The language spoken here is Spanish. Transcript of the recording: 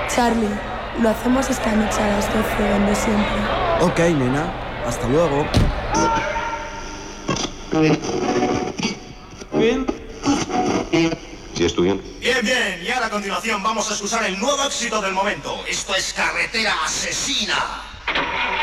Charlie, lo hacemos esta noche a las 12, donde siempre. Ok, nena. Hasta luego. Bien. ¿Sí estudian? Bien, bien. Y ahora a continuación vamos a escuchar el nuevo éxito del momento. Esto es Carretera Asesina.